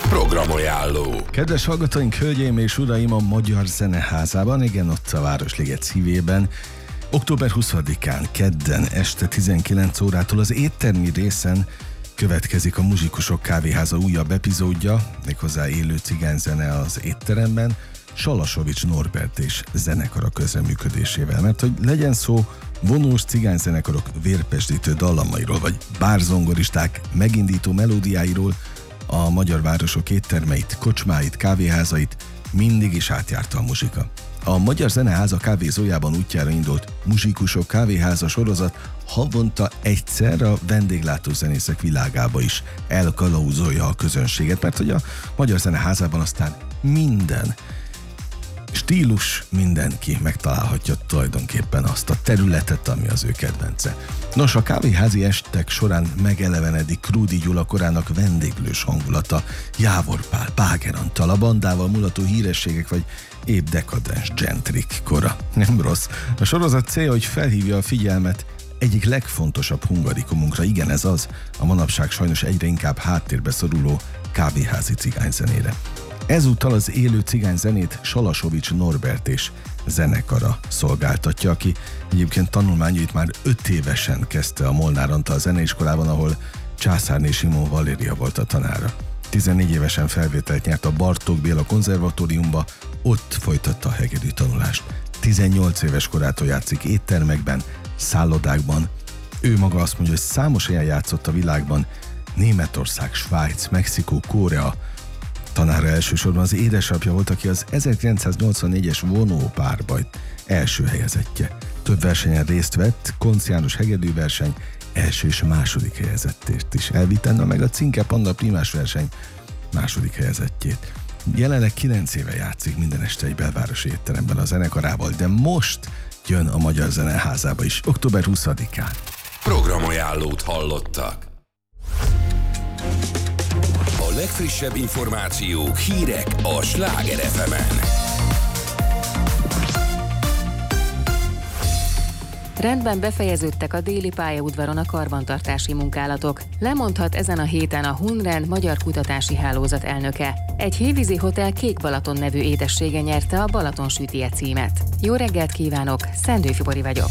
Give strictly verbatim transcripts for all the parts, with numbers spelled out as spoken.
Programajánló. Kedves hallgatóink, hölgyeim és uraim, a Magyar Zeneházában, igen, ott a Városliget szívében, október huszadikán, kedden este tizenkilenc órától az éttermi részen következik a Muzsikusok Kávéháza újabb epizódja, méghozzá élő cigányzene az étteremben, Salasovics Norbert és zenekara közreműködésével. Mert hogy legyen szó vonós cigányzenekarok vérpesdítő dallamairól, vagy bárzongoristák megindító melódiáiról, a magyar városok éttermeit, kocsmáit, kávéházait mindig is átjárta a muzsika. A Magyar Zeneháza kávézójában útjára indult Muzsikusok Kávéháza sorozat havonta egyszer a vendéglátó zenészek világába is elkalauzolja a közönséget, mert hogy a Magyar Zeneházában aztán minden stílus, mindenki megtalálhatja tulajdonképpen azt a területet, ami az ő kedvence. Nos, a kávéházi estek során megelevenedik Krúdy Gyula korának vendéglős hangulata, Jávor Pál, Páger Antal, a bandával mulató hírességek, vagy épp dekadens gentrik kora. Nem rossz. A sorozat célja, hogy felhívja a figyelmet egyik legfontosabb hungarikumunkra, igen, ez az, a manapság sajnos egyre inkább háttérbe szoruló kávéházi cigányzenére. Ezúttal az élő cigányzenét Salasovics Norbert és zenekara szolgáltatja, aki egyébként tanulmányait már öt évesen kezdte a Molnár Antal zeneiskolában, ahol Császárné Simon Valéria volt a tanára. tizennégy évesen felvételt nyert a Bartók Béla konzervatóriumba, ott folytatta a hegedű tanulást. tizennyolc éves korától játszik éttermekben, szállodákban. Ő maga azt mondja, hogy számos helyen játszott a világban, Németország, Svájc, Mexikó, Korea. Tanára elsősorban az édesapja volt, aki az ezerkilencszáznyolcvannégyes vonópárbaj első helyezettje. Több versenyen részt vett, Koncz János hegedűverseny első és második helyezettét is elvitte, meg a Cinque Panda primás verseny második helyezettjét. Jelenleg kilenc éve játszik minden este egy belvárosi étteremben a zenekarával, de most jön a Magyar Zeneházába is, október huszadikán. Programajánlót hallottak. A legfrissebb információk, hírek a Sláger ef emen. Rendben befejeződtek a déli pályaudvaron a karbantartási munkálatok. Lemondhat ezen a héten a Hunrend Magyar Kutatási Hálózat elnöke. Egy hévízi hotel Kék Balaton nevű édessége nyerte a Balaton sütije címet. Jó reggelt kívánok, Szendő Fibori vagyok.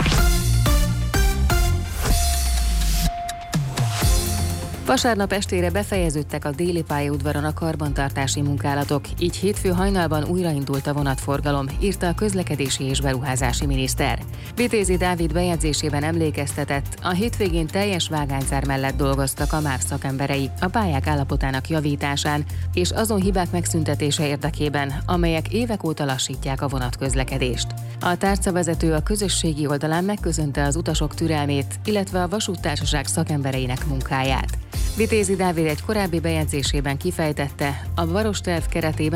Vasárnap estére befejeződtek a déli pályaudvaron a karbantartási munkálatok, így hétfő hajnalban újraindult a vonatforgalom, írta a közlekedési és beruházási miniszter. Vitézi Dávid bejegyzésében emlékeztetett, a hétvégén teljes vágányzár mellett dolgoztak a MÁV szakemberei a pályák állapotának javításán és azon hibák megszüntetése érdekében, amelyek évek óta lassítják a vonatközlekedést. A tárcavezető a közösségi oldalán megköszönte az utasok türelmét, illetve a vasúttársaság szakembereinek munkáját. Vitézi Dávid egy korábbi bejegyzésében kifejtette, a Varosterv keretében